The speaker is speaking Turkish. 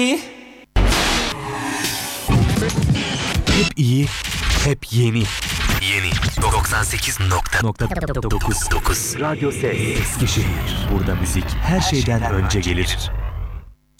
Hep iyi, hep yeni. Yeni 98.9 Radyo Ses Eskişehir. Burada müzik her şeyden önce gelir.